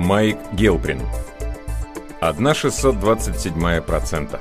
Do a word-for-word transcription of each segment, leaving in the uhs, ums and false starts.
Майк Гелприн. одна шестьсот двадцать седьмая процента.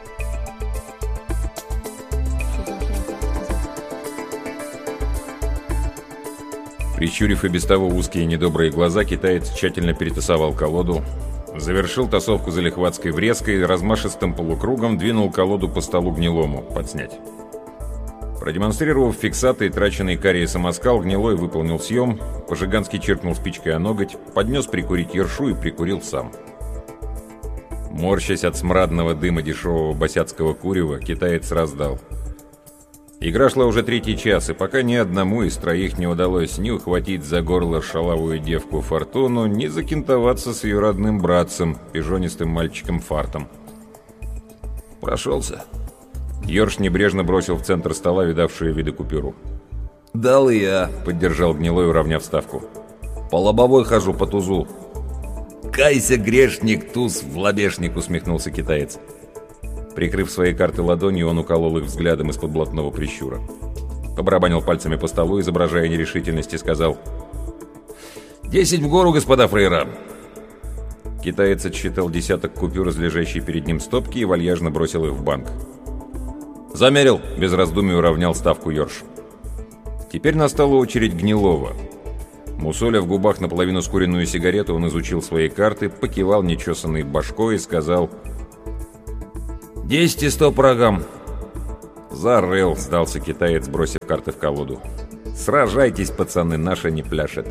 Прищурив и без того узкие недобрые глаза, китаец тщательно перетасовал колоду, завершил тасовку залихватской врезкой и размашистым полукругом двинул колоду по столу гнилому подснять. Продемонстрировав фиксаты и траченный карией самоскал, гнилой выполнил съем, по-жигански чиркнул спичкой о ноготь, поднес прикурить ершу и прикурил сам. Морщась от смрадного дыма дешевого босяцкого курева, китаец раздал. Игра шла уже третий час, и пока ни одному из троих не удалось ни ухватить за горло шалавую девку Фортуну, ни закинтоваться с ее родным братцем, пижонистым мальчиком Фартом. Прошелся. Йорш небрежно бросил в центр стола видавшую виды купюру. «Дал и я», — поддержал гнилой, уравняв ставку. «По лобовой хожу, по тузу». «Кайся, грешник, туз в лобешник», — усмехнулся китаец. Прикрыв свои карты ладонью, он уколол их взглядом из-под блатного прищура. Побарабанил пальцами по столу, изображая нерешительность, и сказал: «Десять в гору, господа фрейра». Китаец отсчитал десяток купюр из лежащей перед ним стопки и вальяжно бросил их в банк. «Замерил», — без раздумий уравнял ставку Йорш. Теперь настала очередь гнилого. Мусоля в губах наполовину скуренную сигарету, он изучил свои карты, покивал нечесанной башкой и сказал: «Десять и сто программ». «Зарыл», — сдался китаец, бросив карты в колоду. «Сражайтесь, пацаны, наша не пляшет».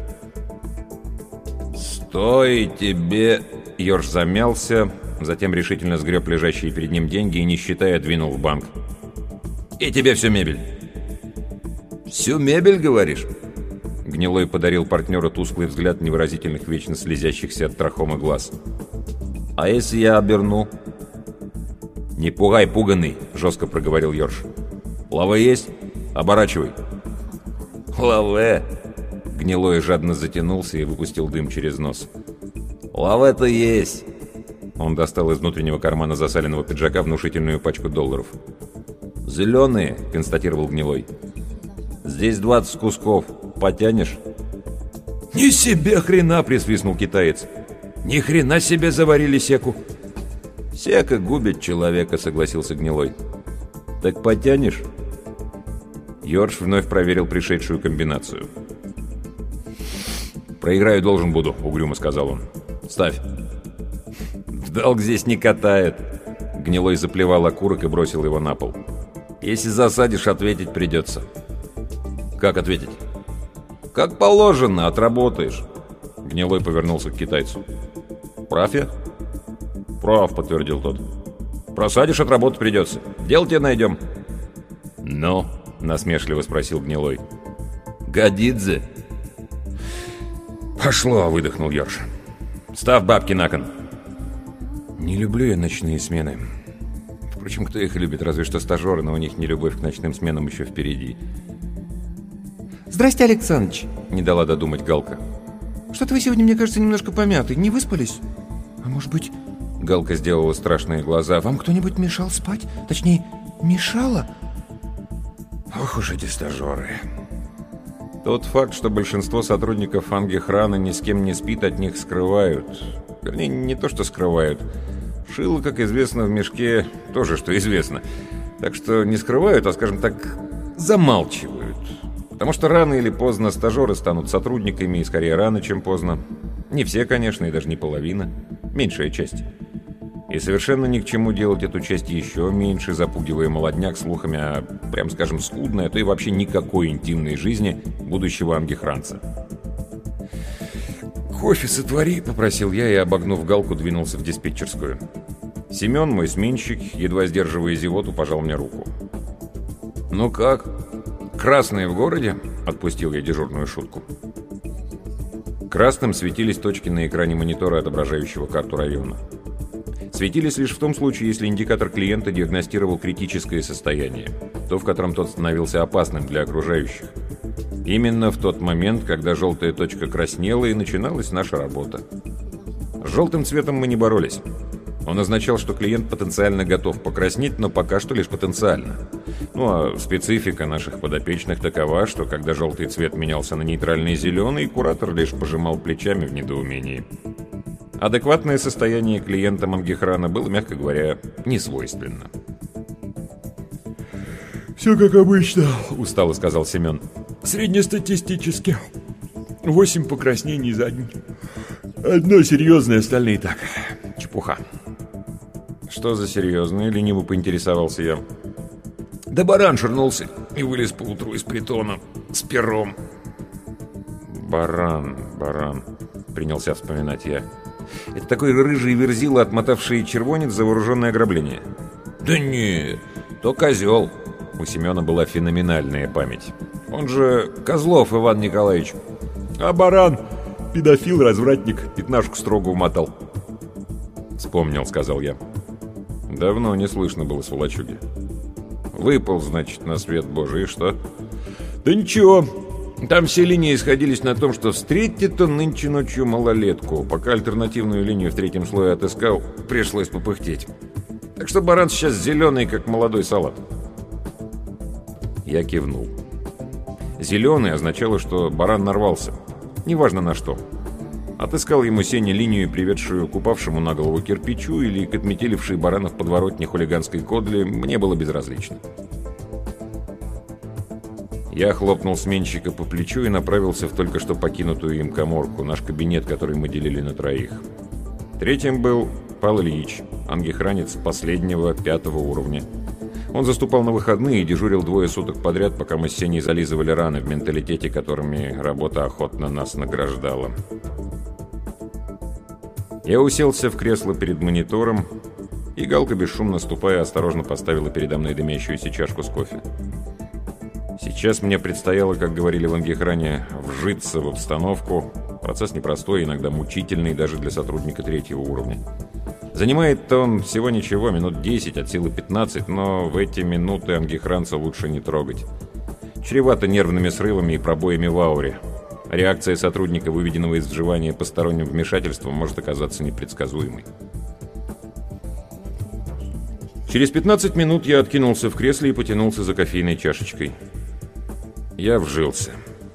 «Стой тебе!» — Йорш замялся, затем решительно сгреб лежащие перед ним деньги и, не считая, двинул в банк. «И тебе всю мебель». «Всю мебель, говоришь?» Гнилой подарил партнеру тусклый взгляд невыразительных, вечно слезящихся от трахомы глаз. «А если я оберну?» «Не пугай, пуганый», — жестко проговорил Йорш. «Лаве есть? Оборачивай». «Лаве!» Гнилой жадно затянулся и выпустил дым через нос. «Лаве-то есть!» Он достал из внутреннего кармана засаленного пиджака внушительную пачку долларов. «Зеленые», — констатировал Гнилой. «Здесь двадцать кусков. Потянешь?» «Ни себе хрена!» — присвистнул китаец. «Ни хрена себе заварили секу!» «Сека губит человека», — согласился Гнилой. «Так потянешь?» Йорш вновь проверил пришедшую комбинацию. «Проиграю должен буду», — угрюмо сказал он. «Ставь». «В долг здесь не катает». Гнилой заплевал окурок и бросил его на пол. «Если засадишь, ответить придется». «Как ответить?» «Как положено, отработаешь». Гнилой повернулся к китайцу. «Прав я?» «Прав», — подтвердил тот. «Просадишь, отработать придется. Дело тебе найдем». «Ну?» — насмешливо спросил Гнилой. «Годидзе». «Пошло», — выдохнул Йорш. «Ставь бабки на кон». «Не люблю я ночные смены. Впрочем, кто их любит? Разве что стажеры, но у них не любовь к ночным сменам еще впереди». «Здрасте, Александрович», — не дала додумать Галка. «Что-то вы сегодня, мне кажется, немножко помяты. Не выспались? А может быть...» Галка сделала страшные глаза. «Вам кто-нибудь мешал спать? Точнее, мешала?» «Ох уж эти стажеры». Тот факт, что большинство сотрудников Ангехрана ни с кем не спит, от них скрывают. Вернее, не то, что скрывают. Шило, как известно, в мешке тоже, что известно. Так что не скрывают, а, скажем так, замалчивают. Потому что рано или поздно стажеры станут сотрудниками, и скорее рано, чем поздно. Не все, конечно, и даже не половина. Меньшая часть. И совершенно ни к чему делать эту часть еще меньше, запугивая молодняк слухами о, прям скажем, скудной, а то и вообще никакой интимной жизни будущего ангехранца. «Кофе сотвори», — попросил я и, обогнув Галку, двинулся в диспетчерскую. Семен, мой сменщик, едва сдерживая зевоту, пожал мне руку. «Ну как? Красные в городе?» — отпустил я дежурную шутку. Красным светились точки на экране монитора, отображающего карту района. Светились лишь в том случае, если индикатор клиента диагностировал критическое состояние, то, в котором тот становился опасным для окружающих. Именно в тот момент, когда желтая точка краснела, и начиналась наша работа. С желтым цветом мы не боролись. Он означал, что клиент потенциально готов покраснеть, но пока что лишь потенциально. Ну а специфика наших подопечных такова, что когда желтый цвет менялся на нейтральный зеленый, куратор лишь пожимал плечами в недоумении. Адекватное состояние клиента Мангихрана было, мягко говоря, несвойственно. «Все как обычно», — устало сказал Семен. «Среднестатистически. Восемь покраснений за день. Одно серьезное, остальные так. Чепуха». «Что за серьезное?» — лениво поинтересовался я. «Да баран ширнулся и вылез поутру из притона с пером». «Баран, баран», — принялся вспоминать я. «Это такой рыжий верзила, отмотавший червонец за вооруженное ограбление». «Да нет, то козел». У Семена была феноменальная память. Он же Козлов Иван Николаевич. А баран — педофил, развратник, пятнашку строго умотал». «Вспомнил», — сказал я. Давно не слышно было сволочуги. Выпал, значит, на свет Божий, и что? «Да ничего. Там все линии сходились на том, что встретит он нынче ночью малолетку. Пока альтернативную линию в третьем слое отыскал, пришлось попыхтеть. Так что баран сейчас зеленый, как молодой салат». Я кивнул. «Зеленый» означало, что баран нарвался. Неважно на что. Отыскал ему Сеня линию, приведшую к упавшему на голову кирпичу или к отметелившей барана в подворотне хулиганской кодли, мне было безразлично. Я хлопнул сменщика по плечу и направился в только что покинутую им каморку, наш кабинет, который мы делили на троих. Третьим был Павел Ильич, ангихранец последнего, пятого уровня. Он заступал на выходные и дежурил двое суток подряд, пока мы с Сеней зализывали раны в менталитете, которыми работа охотно нас награждала. Я уселся в кресло перед монитором, и Галка, бесшумно ступая, осторожно поставила передо мной дымящуюся чашку с кофе. Сейчас мне предстояло, как говорили в ангихране, вжиться в обстановку. Процесс непростой, иногда мучительный даже для сотрудника третьего уровня. Занимает-то он всего ничего, минут десять, от силы пятнадцать, но в эти минуты ангихранца лучше не трогать. Чревато нервными срывами и пробоями в ауре. Реакция сотрудника, выведенного из вживания посторонним вмешательством, может оказаться непредсказуемой. Через пятнадцать минут я откинулся в кресле и потянулся за кофейной чашечкой. Я вжился.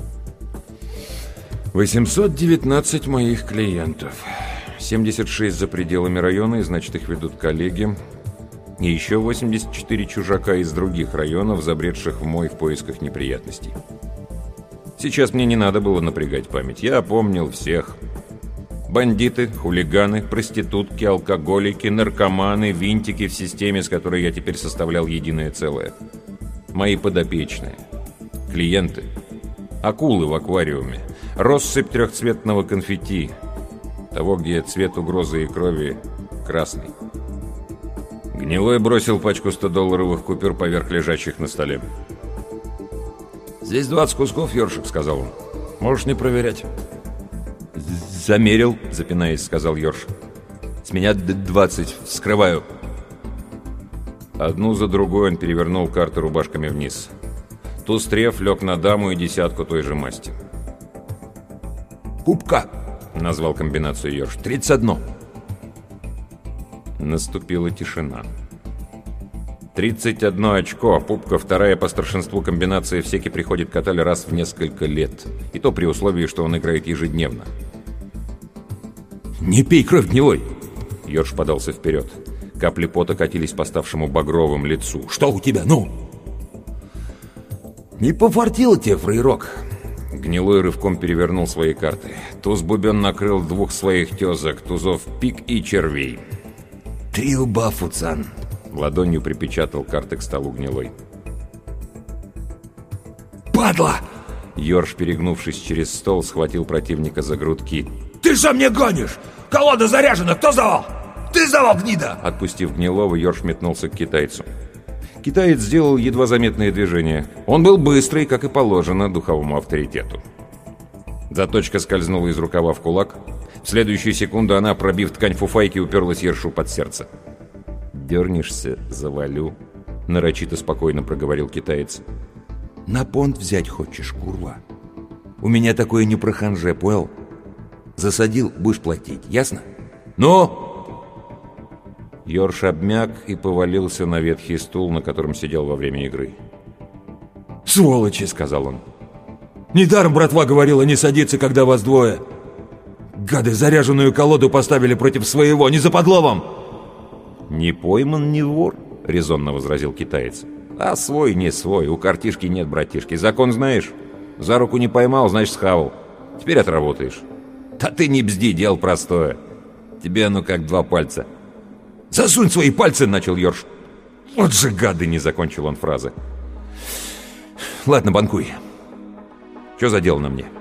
восемьсот девятнадцать моих клиентов. семьдесят шесть за пределами района, и значит, их ведут коллеги. И еще восемьдесят четыре чужака из других районов, забредших в мой в поисках неприятностей. Сейчас мне не надо было напрягать память. Я помнил всех. Бандиты, хулиганы, проститутки, алкоголики, наркоманы, винтики в системе, с которой я теперь составлял единое целое. Мои подопечные. Клиенты. Акулы в аквариуме. Россыпь трехцветного конфетти. Того, где цвет угрозы и крови красный. Гнилой бросил пачку сто-долларовых купюр поверх лежащих на столе. «Здесь двадцать кусков, ёршик», — сказал он. «Можешь не проверять». «Замерил», — запинаясь, сказал Ёрш. «С меня двадцать. Вскрываю». Одну за другой он перевернул карты рубашками вниз. Туз-треф лег на даму и десятку той же масти. «Пупка», — назвал комбинацию Ёрш. «тридцать одно». Наступила тишина. тридцать одно очко. Пупка, вторая по старшинству комбинация в секе, приходит к Атале раз в несколько лет. И то при условии, что он играет ежедневно. «Не пей кровь гнилой!» Ёрш подался вперед. Капли пота катились по ставшему багровым лицу. «Что у тебя, ну?» «Не пофартило тебе, фрейрок!» Гнилой рывком перевернул свои карты. Туз-бубен накрыл двух своих тезок, тузов пик и червей. «Три лба, Фуцан!» Ладонью припечатал карты к столу Гнилой. «Падла!» Ёрш, перегнувшись через стол, схватил противника за грудки. «Ты же мне гонишь! Колода заряжена! Кто сдавал? Ты сдавал, гнида!» Отпустив Гнилого, Ёрш метнулся к китайцу. Китаец сделал едва заметные движения. Он был быстрый, как и положено духовому авторитету. Заточка скользнула из рукава в кулак. В следующую секунду она, пробив ткань фуфайки, уперлась Ёршу под сердце. «Дернешься, завалю», — нарочито спокойно проговорил китаец. «На понт взять хочешь, курва? У меня такое не про ханже, понял? Засадил, будешь платить, ясно? Ну?» Ёрш обмяк и повалился на ветхий стул, на котором сидел во время игры. «Сволочи!» — сказал он. «Недаром братва говорила не садиться, когда вас двое. Гады заряженную колоду поставили против своего, не западло вам!» «Не пойман, не вор», — резонно возразил китаец. «А свой не свой, у картишки нет, братишки. Закон знаешь? За руку не поймал, значит, схавал. Теперь отработаешь». «Да ты не бзди, дело простое. Тебе оно как два пальца». «Засунь свои пальцы!» — начал Йорш. «Вот же гады!» — не закончил он фразы. «Ладно, банкуй. Что за дело на мне?»